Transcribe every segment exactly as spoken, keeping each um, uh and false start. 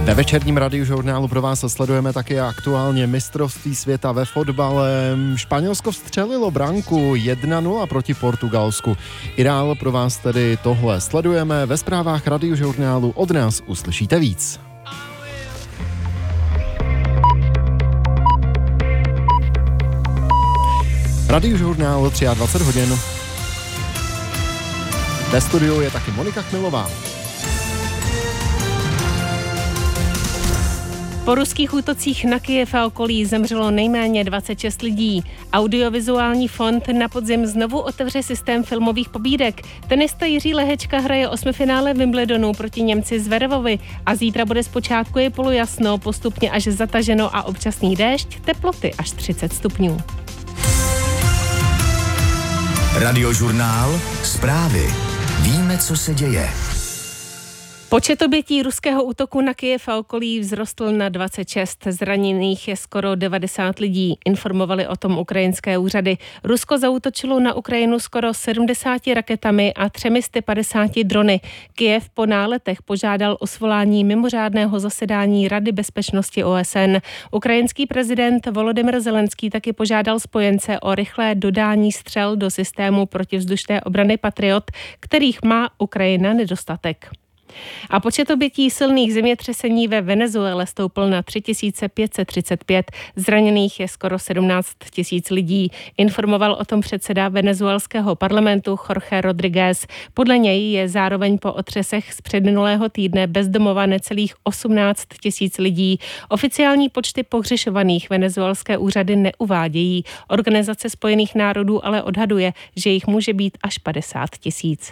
Ve večerním radiožurnálu pro vás sledujeme taky aktuálně mistrovství světa ve fotbale. Španělsko vstřelilo branku jedna nula proti Portugalsku. I dál pro vás tedy tohle sledujeme. Ve zprávách radiožurnálu od nás uslyšíte víc. Radiožurnál dvacet tři hodin. Ve studiu je taky Monika Chmilová. Po ruských útocích na Kyjev a okolí zemřelo nejméně dvacet šest lidí. Audiovizuální fond na podzim znovu otevře systém filmových pobídek. Tenista Jiří Lehečka hraje osmifinále Wimbledonu proti Němci Zverevovi a zítra bude zpočátku je polojasno, postupně až zataženo a občasný déšť, teploty až třicet stupňů. Radiožurnál, zprávy. Víme, co se děje. Počet obětí ruského útoku na Kyjev a okolí vzrostl na dvacet šest. Zraněných je skoro devadesát lidí. Informovali o tom ukrajinské úřady. Rusko zaútočilo na Ukrajinu skoro sedmdesáti raketami a třemi sty padesáti drony. Kyjev po náletech požádal o svolání mimořádného zasedání Rady bezpečnosti O S N. Ukrajinský prezident Volodymyr Zelenský taky požádal spojence o rychlé dodání střel do systému protivzdušné obrany Patriot, kterých má Ukrajina nedostatek. A počet obětí silných zemětřesení ve Venezuele stoupl na tři tisíce pět set třicet pět. Zraněných je skoro sedmnáct tisíc lidí. Informoval o tom předseda venezuelského parlamentu Jorge Rodríguez. Podle něj je zároveň po otřesech z předminulého týdne bezdomova necelých osmnáct tisíc lidí. Oficiální počty pohřešovaných venezuelské úřady neuvádějí. Organizace Spojených národů ale odhaduje, že jich může být až padesát tisíc.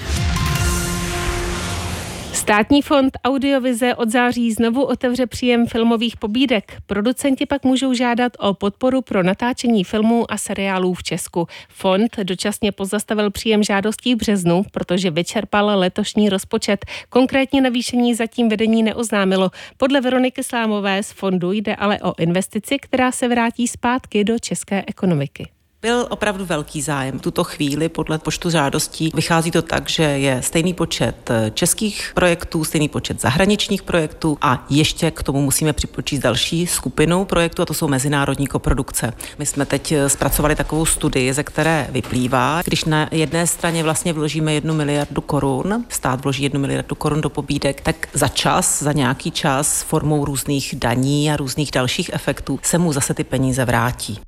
Státní fond Audiovize od září znovu otevře příjem filmových pobídek. Producenti pak můžou žádat o podporu pro natáčení filmů a seriálů v Česku. Fond dočasně pozastavil příjem žádostí v březnu, protože vyčerpal letošní rozpočet. Konkrétní navýšení zatím vedení neoznámilo. Podle Veroniky Slámové z fondu jde ale o investici, která se vrátí zpátky do české ekonomiky. Byl opravdu velký zájem. V tuto chvíli podle počtu žádostí vychází to tak, že je stejný počet českých projektů, stejný počet zahraničních projektů a ještě k tomu musíme připočíst další skupinu projektů, a to jsou mezinárodní koprodukce. My jsme teď zpracovali takovou studii, ze které vyplývá, když na jedné straně vlastně vložíme jednu miliardu korun, stát vloží jednu miliardu korun do pobídek, tak za čas, za nějaký čas formou různých daní a různých dalších efektů se mu zase ty peníze vrátí.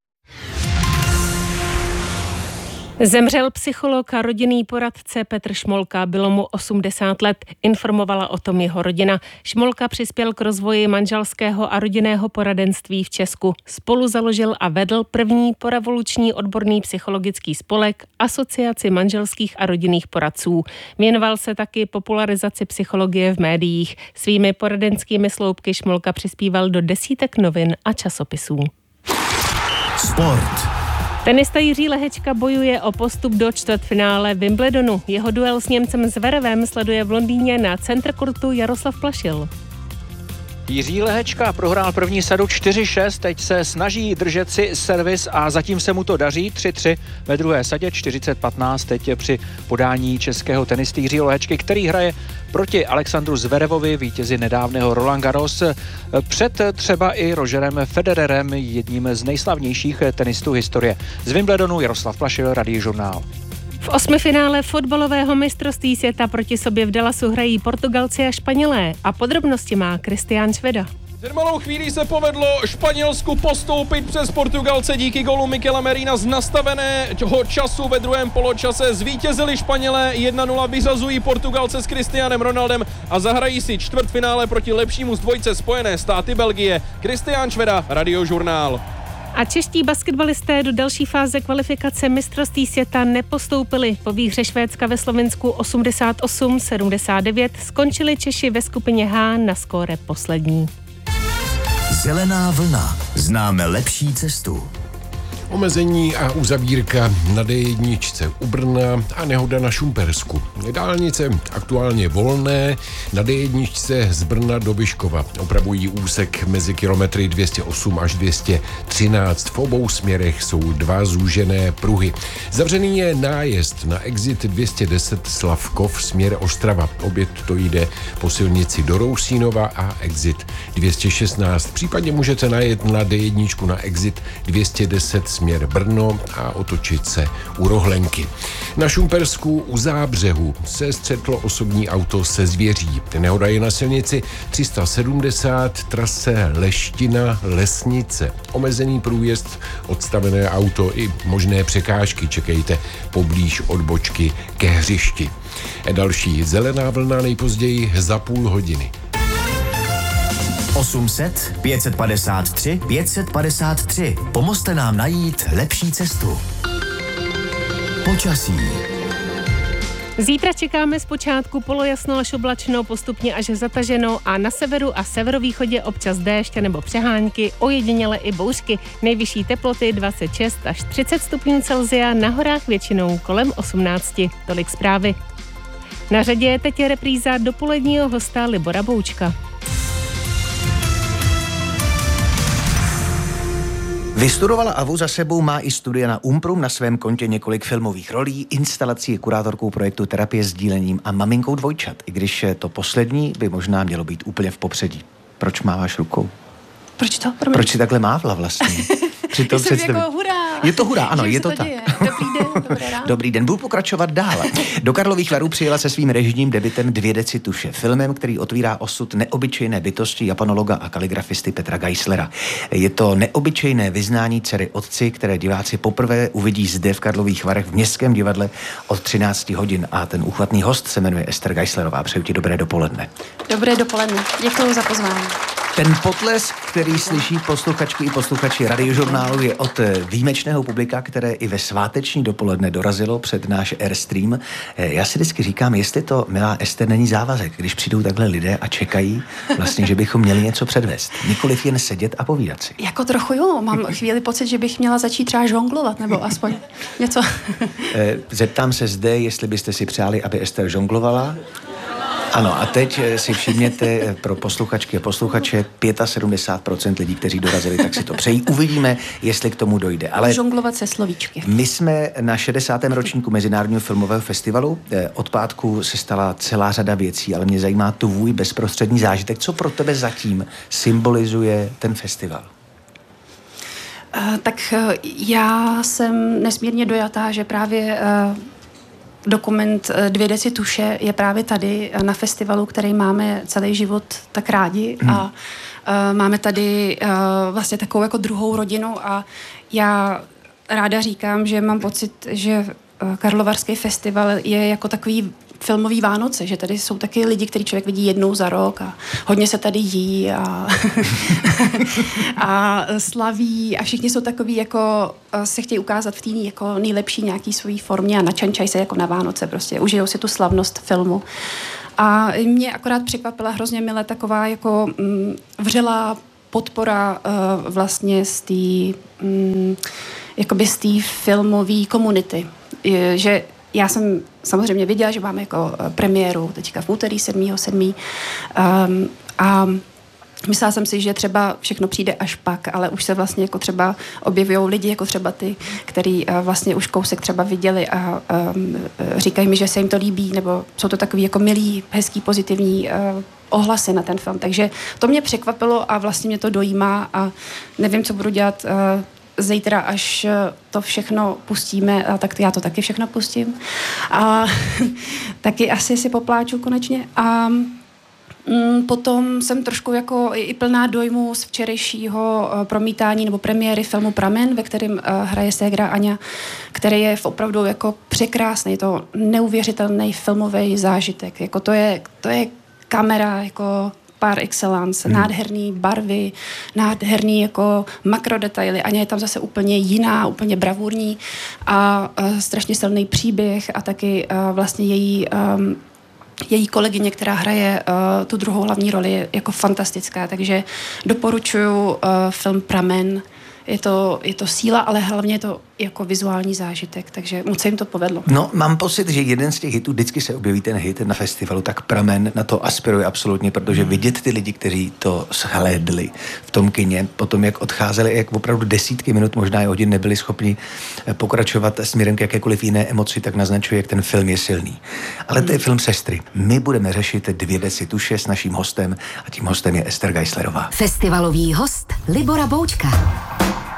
Zemřel psycholog a rodinný poradce Petr Šmolka, bylo mu osmdesát let, informovala o tom jeho rodina. Šmolka přispěl k rozvoji manželského a rodinného poradenství v Česku. Spolu založil a vedl první porevoluční odborný psychologický spolek Asociaci manželských a rodinných poradců. Věnoval se taky popularizaci psychologie v médiích. Svými poradenskými sloupky Šmolka přispíval do desítek novin a časopisů. Sport. Tenista Jiří Lehečka bojuje o postup do čtvrtfinále Wimbledonu. Jeho duel s Němcem Zverevem sleduje v Londýně na Center Courtu Jaroslav Plašil. Jiří Lehečka prohrál první sadu čtyři šest, teď se snaží držet si servis a zatím se mu to daří. tři tři ve druhé sadě, čtyřicet patnáct teď je při podání českého tenisty Jiřího Lehečky, který hraje proti Alexandru Zverevovi, vítězi nedávného Roland Garros, před třeba i Rogerem Federerem, jedním z nejslavnějších tenistů historie. Z Wimbledonu Jaroslav Plašil, Radiožurnál. V osmifinále fotbalového mistrovství světa proti sobě v Dallasu hrají Portugalci a Španělé a podrobnosti má Kristián Šveda. Před malou chvílí se povedlo Španělsku postoupit přes Portugalce díky gólu Mikela Merina z nastaveného času ve druhém poločase. Zvítězili Španělé, jedna nula vyřazují Portugalce s Cristianem Ronaldem a zahrají si čtvrtfinále proti lepšímu z dvojce Spojené státy Belgie. Kristián Šveda, Radiožurnál. A čeští basketbalisté do další fáze kvalifikace mistrovství světa nepostoupili. Po výhře Švédska ve Slovinsku osmdesát osm sedmdesát devět skončili Češi ve skupině H na skóre poslední. Zelená vlna. Známe lepší cestu. Omezení a uzavírka na D jedna u Brna a nehoda na Šumpersku. Dálnice aktuálně volné, na D jedna z Brna do Vyškova. Opravují úsek mezi kilometry dvě stě osm až dvě stě třináct. V obou směrech jsou dva zúžené pruhy. Zavřený je nájezd na exit dvě stě deset Slavkov směr Ostrava. Opět to jde po silnici do Rousínova a exit dvě stě šestnáct. Případně můžete najet na D jedna na exit dvě stě deset směr Brno a otočit se u Rohlenky. Na Šumpersku u Zábřehu se střetlo osobní auto se zvěří. Nehoda je na silnici tři sta sedmdesát, trase Leština Lesnice. Omezený průjezd, odstavené auto i možné překážky čekejte poblíž odbočky ke hřišti. Další zelená vlna nejpozději za půl hodiny. osm set pět set padesát tři pět set padesát tři. Pomozte nám najít lepší cestu. Počasí. Zítra čekáme zpočátku polojasno až oblačno, postupně až zataženo a na severu a severovýchodě občas déšť nebo přehánky, ojediněle i bouřky. Nejvyšší teploty dvacet šest až třicet stupňů Celsia, na horách většinou kolem osmnáct. Tolik zprávy. Na řadě je teď repríza dopoledního hosta Libora Boučka. Vystudovala A V U, za sebou má i studia na Umprum, na svém kontě několik filmových rolí, instalací, je kurátorkou projektu Terapie s dílením a maminkou dvojčat, i když to poslední by možná mělo být úplně v popředí. Proč máváš rukou? Proč to? Promiň. Proč si takhle mávla vlastně? Přitom jsem jako hurá. Je to hurá, ano, je to, to tak. Dobrý den, dobré ráno. Dobrý den, budu pokračovat dál. Do Karlových Varů přijela se svým režijním debutem Dvě deci tuše, filmem, který otvírá osud neobyčejné bytosti japanologa a kaligrafisty Petra Geislera. Je to neobyčejné vyznání dcery otci, které diváci poprvé uvidí zde v Karlových Varech v Městském divadle od třináct hodin a ten úchvatný host se jmenuje Ester Geislerová. Přeju ti dobré dopoledne. Dobré dopoledne, děkuji za pozvání. Ten potlesk, který slyší posluchačky i posluchači Radiožurnálu, je od výjimečného publika, které i ve sváteční dopoledne dorazilo před náš Airstream. Já si vždycky říkám, jestli to, milá Ester, není závazek, když přijdou takhle lidé a čekají vlastně, že bychom měli něco předvést. Nikoliv jen sedět a povídat si. Jako trochu jo, mám chvíli pocit, že bych měla začít třeba žonglovat, nebo aspoň něco. Zeptám se zde, jestli byste si přáli, aby Ester žonglovala. Ano, a teď si všimněte pro posluchačky a posluchače, sedmdesát pět procent lidí, kteří dorazili, tak si to přejí. Uvidíme, jestli k tomu dojde. Ale žonglovat se slovíčky. My jsme na šedesátém ročníku Mezinárodního filmového festivalu. Od pátku se stala celá řada věcí, ale mě zajímá tvůj bezprostřední zážitek. Co pro tebe zatím symbolizuje ten festival? Uh, tak uh, já jsem nesmírně dojatá, že právě uh, dokument Dvě deci tuše je právě tady na festivalu, který máme celý život tak rádi hmm. a uh, máme tady uh, vlastně takovou jako druhou rodinu a já ráda říkám, že mám pocit, že uh, Karlovarský festival je jako takový filmový Vánoce, že tady jsou taky lidi, který člověk vidí jednou za rok a hodně se tady jí a, a slaví a všichni jsou takový jako se chtějí ukázat v té jako nejlepší nějaký svojí formě a načančají se jako na Vánoce, prostě užijou si tu slavnost filmu. A mě akorát překvapila hrozně milé taková jako mm, vřelá podpora uh, vlastně z té mm, jakoby z té filmové komunity, je, že já jsem samozřejmě viděla, že máme jako premiéru teďka v úterý sedmého sedmého Um, a myslela jsem si, že třeba všechno přijde až pak, ale už se vlastně jako třeba objevují lidi, jako třeba ty, který uh, vlastně už kousek třeba viděli a um, říkají mi, že se jim to líbí, nebo jsou to takový jako milý, hezký, pozitivní uh, ohlasy na ten film. Takže to mě překvapilo a vlastně mě to dojímá a nevím, co budu dělat uh, zítra, až to všechno pustíme, a tak já to taky všechno pustím. A taky asi si popláču konečně. A mm, potom jsem trošku jako i plná dojmu z včerejšího promítání nebo premiéry filmu Pramen, ve kterém uh, hraje ségra Aňa, který je opravdu jako překrásný. Je to neuvěřitelný filmový zážitek. Jako to je, to je kamera jako par excellence, hmm. nádherný barvy, nádherný jako makrodetaily. Aňa je tam zase úplně jiná, úplně bravurní a uh, strašně silný příběh a taky uh, vlastně její um, její kolegyně, která hraje uh, tu druhou hlavní roli, je jako fantastická, takže doporučuji uh, film Pramen. je to, je to síla, ale hlavně je to jako vizuální zážitek, takže moc se jim to povedlo. No, mám pocit, že jeden z těch hitů, vždycky se objeví ten hit na festivalu, tak Pramen na to aspiruje absolutně, protože vidět ty lidi, kteří to shlédli v tom kině, potom jak odcházeli, jak opravdu desítky minut, možná i hodin nebyli schopni pokračovat směrem k jakékoliv jiné emoci, tak naznačuje, jak ten film je silný. Ale to je film Sestry. My budeme řešit Dvě deci tuše s naším hostem a tím hostem je Ester Geislerová. Festivalový host Libora Boučka.